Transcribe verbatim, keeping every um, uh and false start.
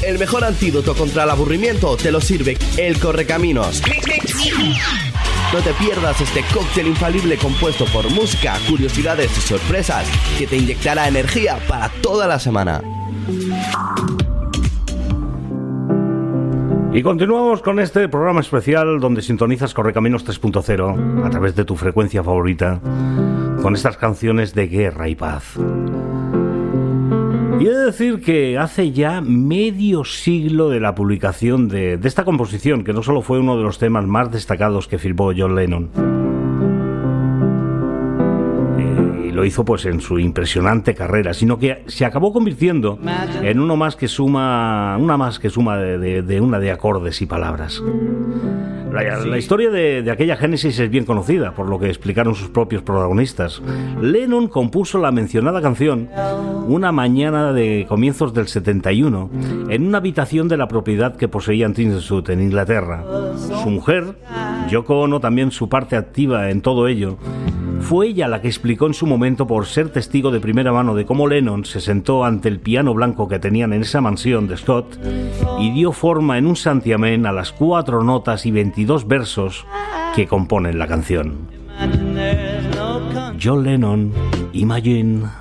El mejor antídoto contra el aburrimiento te lo sirve el Correcaminos. No te pierdas este cóctel infalible compuesto por música, curiosidades y sorpresas que te inyectará energía para toda la semana. Y continuamos con este programa especial donde sintonizas Correcaminos tres punto cero a través de tu frecuencia favorita con estas canciones de guerra y paz. Y he de decir que hace ya medio siglo de la publicación de, de esta composición, que no solo fue uno de los temas más destacados que firmó John Lennon, lo hizo pues en su impresionante carrera, sino que se acabó convirtiendo en uno más que suma, una más que suma de, de, de una de acordes y palabras. La, la historia de, de aquella génesis es bien conocida, por lo que explicaron sus propios protagonistas. Lennon compuso la mencionada canción una mañana de comienzos del setenta y uno en una habitación de la propiedad que poseía en Tyneside, en Inglaterra. Su mujer, Yoko Ono, también su parte activa en todo ello. Fue ella la que explicó en su momento, por ser testigo de primera mano de cómo Lennon se sentó ante el piano blanco que tenían en esa mansión de Scott y dio forma en un santiamén a las cuatro notas y veintidós versos que componen la canción. John Lennon, Imagine.